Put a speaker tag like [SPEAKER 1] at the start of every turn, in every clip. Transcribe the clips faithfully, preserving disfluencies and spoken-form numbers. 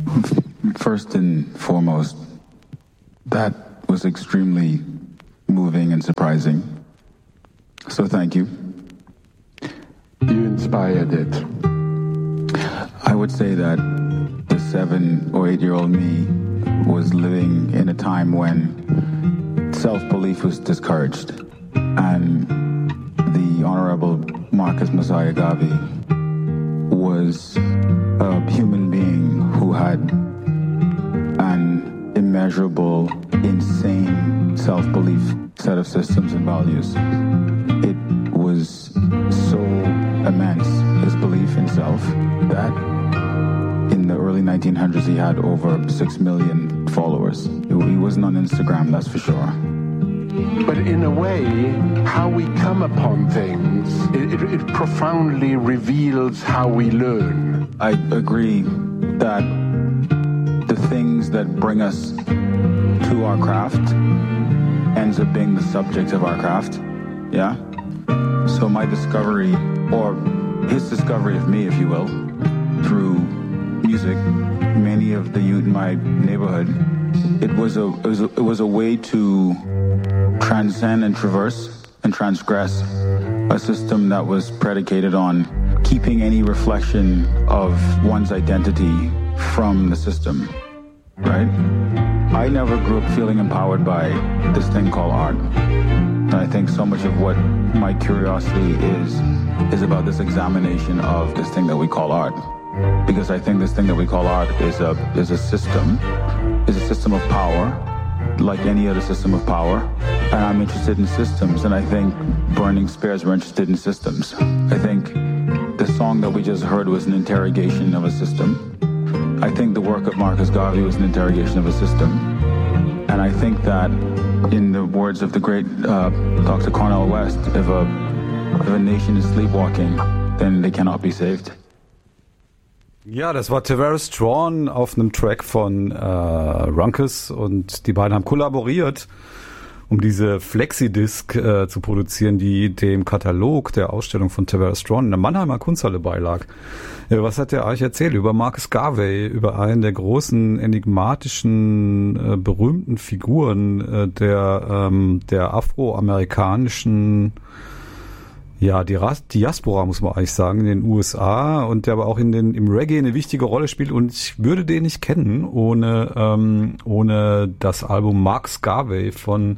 [SPEAKER 1] First and foremost, that was extremely moving and surprising. So thank you.
[SPEAKER 2] You inspired it.
[SPEAKER 1] I would say that the seven or eight year old me was living in a time when self-belief was discouraged, and the Honorable Marcus Mosiah Garvey was a human being who had an immeasurable, insane self-belief set of systems and values. It was so immense, his belief in self, that in the early nineteen hundreds he had over six million followers. He wasn't on Instagram, that's for sure.
[SPEAKER 2] But in a way, how we come upon things, it, it, it profoundly reveals how we learn.
[SPEAKER 1] I agree that the things that bring us to our craft ends up being the subject of our craft, yeah? So my discovery, or his discovery of me, if you will, through music, many of the youth in my neighborhood, it was a, it was a, it was a way to transcend and traverse and transgress a system that was predicated on keeping any reflection of one's identity from the system, right? I never grew up feeling empowered by this thing called art. And I think so much of what my curiosity is, is about this examination of this thing that we call art. Because I think this thing that we call art is a, is a system, is a system of power, like any other system of power. And I'm interested in systems, and I think Burning Spears were interested in systems. I think the song that we just heard was an interrogation of a system. I think the work of Marcus Garvey was an interrogation of a system. And I think that, in the words of the great uh, Doctor Cornel West, if a, if a nation is sleepwalking, then they cannot be saved.
[SPEAKER 3] Ja, das war Tavares Strachan auf einem Track von äh, Runckus, und die beiden haben kollaboriert, um diese Flexidisc äh, zu produzieren, die dem Katalog der Ausstellung von Tavares Strachan in der Mannheimer Kunsthalle beilag. Ja, was hat der euch erzählt über Marcus Garvey, über einen der großen, enigmatischen, äh, berühmten Figuren äh, der, ähm, der afroamerikanischen, ja, die Diaspora, muss man eigentlich sagen, in den U S A, und der aber auch in den, im Reggae eine wichtige Rolle spielt, und ich würde den nicht kennen ohne, ähm, ohne das Album Marcus Garvey von,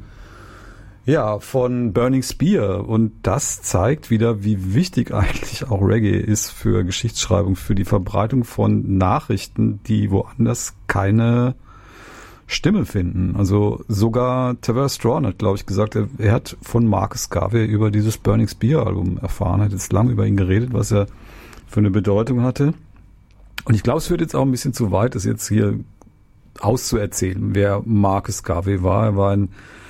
[SPEAKER 3] ja, von Burning Spear, und das zeigt wieder, wie wichtig eigentlich auch Reggae ist für Geschichtsschreibung, für die Verbreitung von Nachrichten, die woanders keine Stimme finden. Also sogar Tavares Strachan hat, glaube ich, gesagt, er, er hat von Marcus Garvey über dieses Burning Spear Album erfahren, hat jetzt lange über ihn geredet, was er für eine Bedeutung hatte. Und ich glaube, es führt jetzt auch ein bisschen zu weit, das jetzt hier auszuerzählen, wer Marcus Garvey war. Er war ein,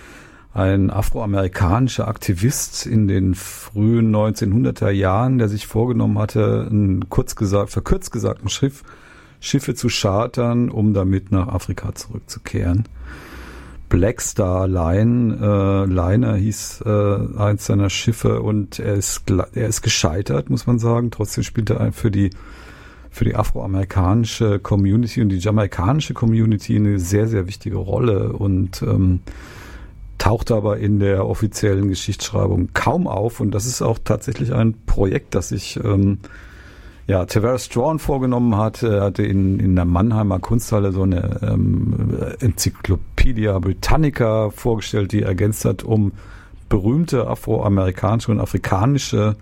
[SPEAKER 3] ein afroamerikanischer Aktivist in den frühen neunzehnhunderter Jahren, der sich vorgenommen hatte, ein kurz gesagt, verkürzt gesagt, ein Schiff Schiffe zu chartern, um damit nach Afrika zurückzukehren. Black Star Line, äh, Liner hieß äh, eins seiner Schiffe, und er ist er ist gescheitert, muss man sagen. Trotzdem spielt er für die für die afroamerikanische Community und die jamaikanische Community eine sehr, sehr wichtige Rolle, und ähm, taucht aber in der offiziellen Geschichtsschreibung kaum auf. Und das ist auch tatsächlich ein Projekt, das ich ähm, ja, Tavares Strachan vorgenommen hat. Er hatte in, in der Mannheimer Kunsthalle so eine ähm, Enzyklopädia Britannica vorgestellt, die ergänzt hat um berühmte afroamerikanische und afrikanische,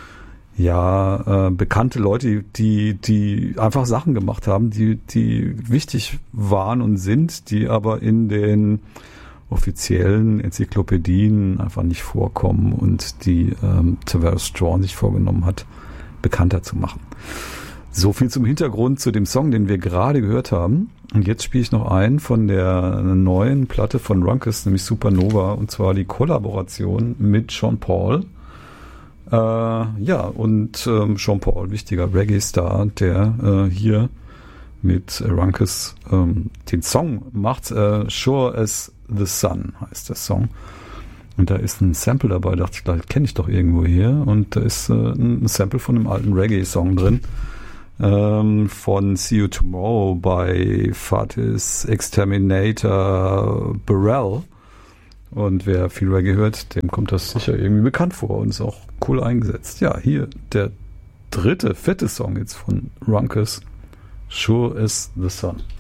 [SPEAKER 3] ja, äh, bekannte Leute, die, die einfach Sachen gemacht haben, die, die wichtig waren und sind, die aber in den offiziellen Enzyklopädien einfach nicht vorkommen, und die ähm, Tavares Strachan sich vorgenommen hat, bekannter zu machen. So viel zum Hintergrund zu dem Song, den wir gerade gehört haben. Und jetzt spiele ich noch einen von der neuen Platte von Runckus, nämlich Supernova, und zwar die Kollaboration mit Sean Paul. Äh, ja, und ähm, Sean Paul, wichtiger Reggae-Star, der äh, hier mit Runckus ähm, den Song macht. Äh, Sure as the Sun heißt der Song. Und da ist ein Sample dabei, dachte ich, das kenne ich doch irgendwo hier. Und da ist äh, ein Sample von einem alten Reggae-Song drin. ähm, von See You Tomorrow bei Fatis Exterminator Burrell. Und wer viel Reggae hört, dem kommt das sicher irgendwie bekannt vor und ist auch cool eingesetzt. Ja, hier der dritte, fette Song jetzt von Runckus, Sure as the Sun.